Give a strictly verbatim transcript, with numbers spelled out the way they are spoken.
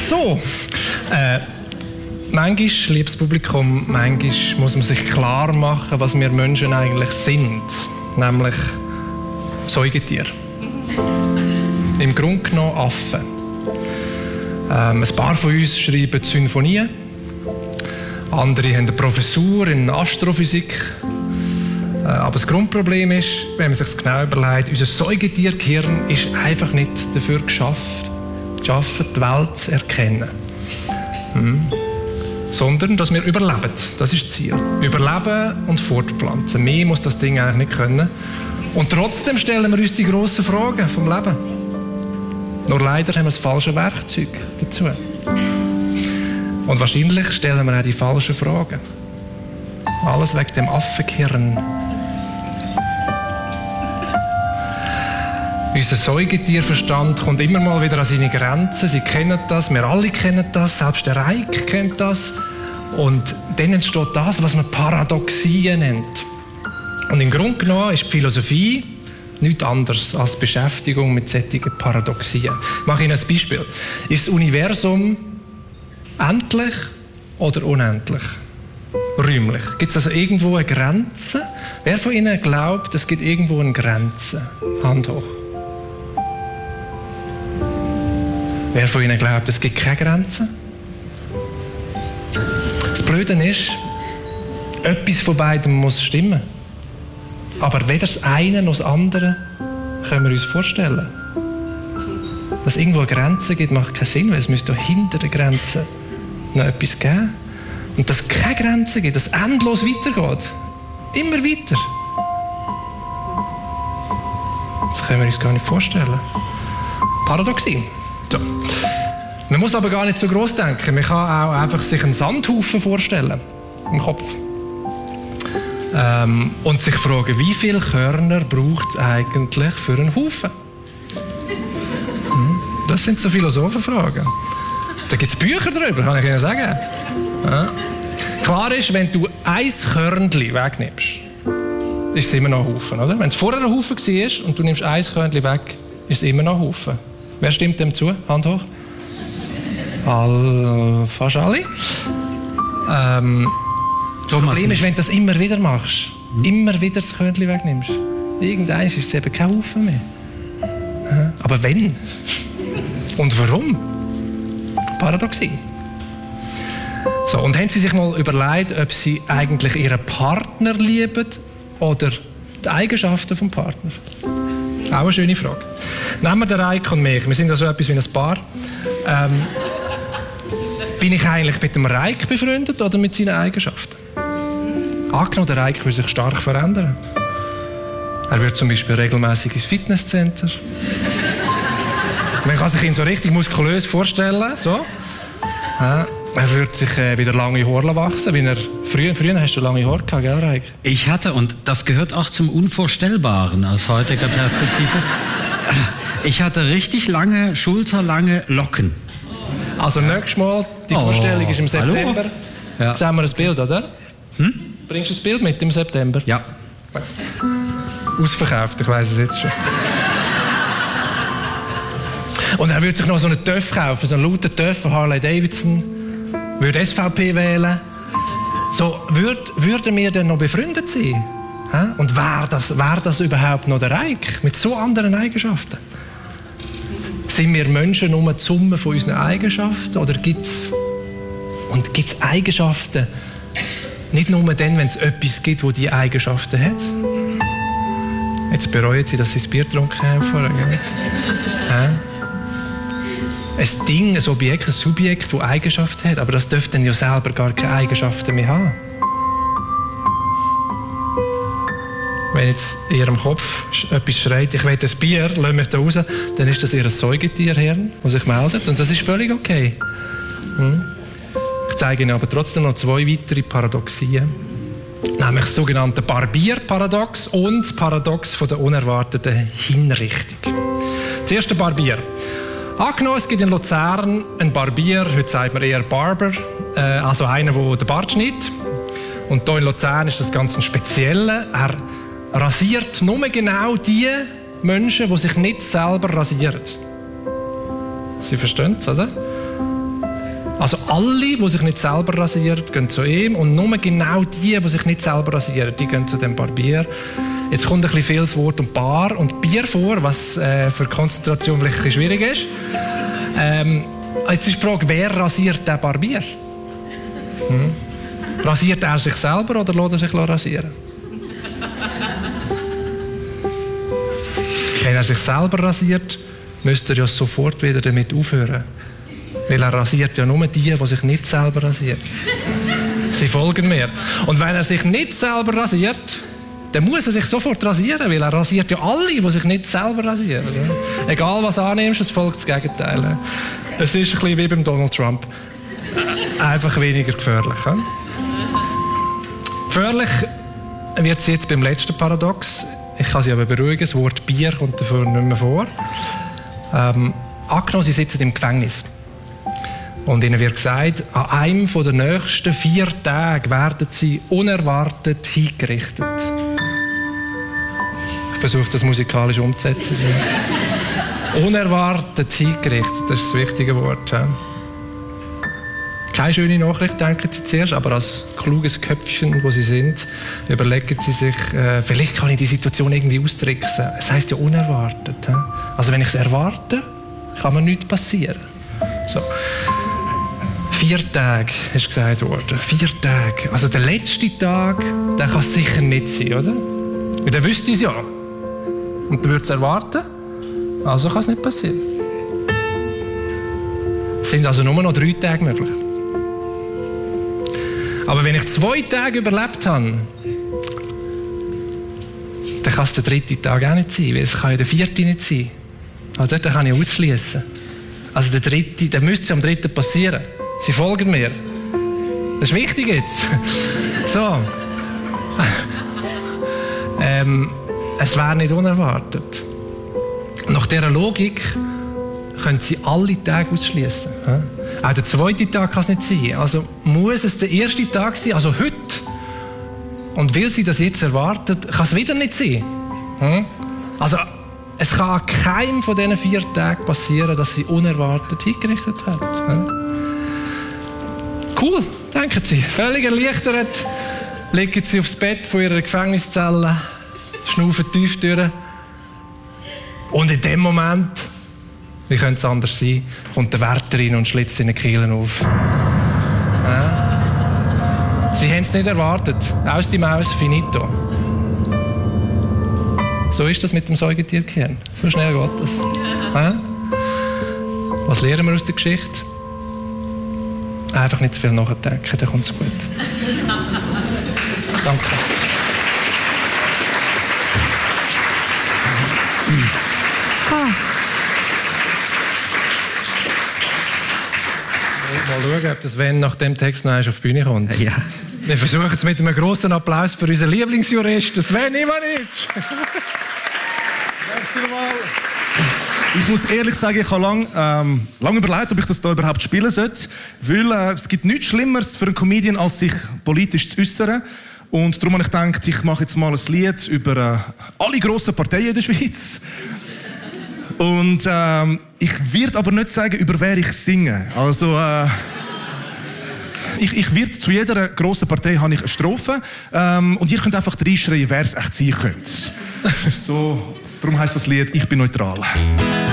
So, äh, manchmal, liebes Publikum, manchmal muss man sich klar machen, was wir Menschen eigentlich sind. Nämlich Säugetiere. Im Grunde genommen Affen. Ähm, ein paar von uns schreiben Sinfonien. Andere haben eine Professur in Astrophysik. Äh, aber das Grundproblem ist, wenn man sich das genau überlegt, unser Säugetiergehirn ist einfach nicht dafür geschafft, geschaffen, die Welt zu erkennen. Hm. Sondern, dass wir überleben. Das ist das Ziel. Überleben und fortpflanzen. Mehr muss das Ding eigentlich nicht können. Und trotzdem stellen wir uns die grossen Fragen vom Leben. Nur leider haben wir das falsche Werkzeug dazu. Und wahrscheinlich stellen wir auch die falschen Fragen. Alles wegen dem Affengehirn. Unser Säugetierverstand kommt immer mal wieder an seine Grenzen. Sie kennen das, wir alle kennen das, selbst der Reik kennt das. Und dann entsteht das, was man Paradoxien nennt. Und im Grunde genommen ist die Philosophie nichts anderes als Beschäftigung mit solchen Paradoxien. Ich mache Ihnen ein Beispiel. Ist das Universum endlich oder unendlich? Räumlich. Gibt es also irgendwo eine Grenze? Wer von Ihnen glaubt, es gibt irgendwo eine Grenze? Hand hoch. Wer von Ihnen glaubt, es gibt keine Grenzen? Das Blöde ist, etwas von beidem muss stimmen. Aber weder das eine noch das andere können wir uns vorstellen. Dass es irgendwo eine Grenze gibt, macht keinen Sinn, weil es müsste hinter der Grenze noch etwas geben. Und dass es keine Grenze gibt, dass es endlos weitergeht. Immer weiter. Das können wir uns gar nicht vorstellen. Paradoxie. So. Man muss aber gar nicht so gross denken. Man kann auch einfach sich einen Sandhaufen vorstellen im Kopf. Ähm, und sich fragen, wie viele Körner braucht es eigentlich für einen Haufen? Hm? Das sind so Philosophenfragen. Da gibt es Bücher darüber, kann ich Ihnen sagen. Ja. Klar ist, wenn du ein Körnchen wegnimmst, ist es immer noch ein Haufen, oder? Wenn es vorher ein Haufen war und du nimmst ein Körnchen weg, ist es immer noch ein Haufen. Wer stimmt dem zu? Hand hoch. All, fast alle. Ähm, das Problem ist, wenn du das immer wieder machst, mhm. immer wieder das Körnchen wegnimmst, irgendwann ist es eben kein Haufen mehr. Aber wenn? Und warum? Paradoxie. So, und haben Sie sich mal überlegt, ob Sie eigentlich Ihren Partner lieben oder die Eigenschaften des Partners? Auch eine schöne Frage. Nehmen wir den Reik und mich. Wir sind ja so etwas wie ein Paar. Ähm, bin ich eigentlich mit dem Reik befreundet oder mit seinen Eigenschaften? Angenommen, der Reik würde sich stark verändern. Er würde zum Beispiel regelmäßig ins Fitnesscenter. Man kann sich ihn so richtig muskulös vorstellen. So. Ja, er würde sich äh, wieder lange Haare wachsen. Wie er, früher, früher hast du lange Haare gehabt, gell, Reik? Ich hatte, und das gehört auch zum Unvorstellbaren aus heutiger Perspektive, ich hatte richtig lange, schulterlange Locken. Also nächstes Mal, die oh, Vorstellung ist im September. Ja. Sehen wir ein Bild, oder? Hm? Bringst du ein Bild mit im September? Ja. Ausverkauft, ich weiss es jetzt schon. Und er würde sich noch so einen Töff kaufen, so einen lauten Töff von Harley Davidson, würde S V P wählen. So, würd, würden wir dann noch befreundet sein? Hä? Und wäre das, wär das überhaupt noch der Reik mit so anderen Eigenschaften? Sind wir Menschen nur die Summe von unseren Eigenschaften? Oder gibt es und gibt's Eigenschaften nicht nur dann, wenn es etwas gibt, das diese Eigenschaften hat? Jetzt bereuen Sie, dass Sie das Bier getrunken haben vorher. Hä? Ein Ding, ein Objekt, ein Subjekt, das Eigenschaften hat, aber das dürfte dann ja selber gar keine Eigenschaften mehr haben. Wenn jetzt in Ihrem Kopf etwas schreit, ich will ein Bier, lass mich da raus, dann ist das Ihr Säugetierhirn, das sich meldet. Und das ist völlig okay. Hm? Ich zeige Ihnen aber trotzdem noch zwei weitere Paradoxien. Nämlich das sogenannte Barbier-Paradox und das Paradox von der unerwarteten Hinrichtung. Das erste Barbier. Angenommen, es gibt in Luzern einen Barbier, heute sagt man eher Barber, äh, also einer, der den Bart schneidet. Und hier in Luzern ist das ganz ein Spezielle. Er rasiert nur genau die Menschen, die sich nicht selber rasieren. Sie verstehen es, oder? Also alle, die sich nicht selber rasieren, gehen zu ihm und nur genau die, die sich nicht selber rasieren, die gehen zu dem Barbier. Jetzt kommt ein bisschen viel das Wort und Bar und Bier vor, was äh, für Konzentration vielleicht ein bisschen schwierig ist. Ähm, jetzt ist die Frage, wer rasiert den Barbier? Hm? Rasiert er sich selber oder lässt er sich rasieren? Wenn er sich selber rasiert, müsste er ja sofort wieder damit aufhören. Weil er rasiert ja nur die, die sich nicht selber rasieren. Sie folgen mir. Und wenn er sich nicht selber rasiert, dann muss er sich sofort rasieren, weil er rasiert ja alle, die sich nicht selber rasieren. Egal was du annimmst, es folgt das Gegenteil. Es ist ein bisschen wie beim Donald Trump. Einfach weniger gefährlich. He? Gefährlich wird es jetzt beim letzten Paradox. Ich kann Sie aber beruhigen, das Wort Bier kommt dafür nicht mehr vor. Ähm, angenommen, Sie sitzen im Gefängnis. Und Ihnen wird gesagt, an einem der nächsten vier Tage werden Sie unerwartet hingerichtet. Ich versuche das musikalisch umzusetzen. Unerwartet hingerichtet, das ist das wichtige Wort. Ja. Keine schöne Nachricht, denken Sie zuerst, aber als kluges Köpfchen, wo Sie sind, überlegen Sie sich, äh, vielleicht kann ich die Situation irgendwie austricksen. Es heisst ja unerwartet. He? Also wenn ich es erwarte, kann mir nichts passieren. So. Vier Tage, ist gesagt worden. Vier Tage. Also der letzte Tag, der kann es sicher nicht sein, oder? Weil der wüsste es ja. Und der würde es erwarten. Also kann es nicht passieren. Es sind also nur noch drei Tage möglich. Aber wenn ich zwei Tage überlebt habe, dann kann es der dritte Tag auch nicht sein, weil es kann ja der vierte nicht sein. Also den kann ich ausschließen. Also der dritte, der müsste es am dritten passieren. Sie folgen mir. Das ist wichtig jetzt. So. ähm, es wäre nicht unerwartet. Nach dieser Logik können Sie alle Tage ausschließen. Auch der zweite Tag kann es nicht sein. Also muss es der erste Tag sein, also heute. Und weil Sie das jetzt erwartet, kann es wieder nicht sein. Also es kann an keinem von diesen vier Tagen passieren, dass Sie unerwartet hingerichtet werden. Cool, denken Sie. Völlig erleichtert legen Sie aufs Bett von Ihrer Gefängniszelle, schnaufen tief durch. Und in dem Moment, wie könnte es anders sein, kommt der Wärter rein und schlitzt seine Kehlen auf. Ja. Sie haben es nicht erwartet. Aus die Maus, finito. So ist das mit dem Säugetiergehirn. So schnell geht das. Ja. Was lernen wir aus der Geschichte? Einfach nicht zu viel nachdenken, dann kommt es gut. Danke. Mal schauen, ob das Wenn nach dem Text noch auf die Bühne kommt. Ja. Wir versuchen es mit einem grossen Applaus für unseren Lieblingsjurist, Sven Ivanic. Ich muss ehrlich sagen, ich habe lange ähm, lang überlegt, ob ich das da überhaupt spielen sollte. Weil äh, es gibt nichts Schlimmeres für einen Comedian, als sich politisch zu äußern. Und darum habe ich gedacht, ich mache jetzt mal ein Lied über äh, alle grossen Parteien in der Schweiz. Und ähm, ich werde aber nicht sagen, über wer ich singe. Also, äh, ich, ich werde zu jeder grossen Partei habe ich eine Strophe. Ähm, und ihr könnt einfach reinschreien, wer es echt sein könnte. So, darum heisst das Lied «Ich bin neutral».